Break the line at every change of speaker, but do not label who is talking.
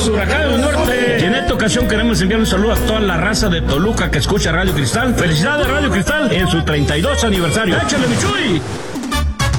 Huracanes del Norte. Y en esta ocasión queremos enviar un saludo a toda la raza de Toluca que escucha Radio Cristal. Felicidades Radio Cristal en su 32 aniversario. ¡Échale, mi Chuy!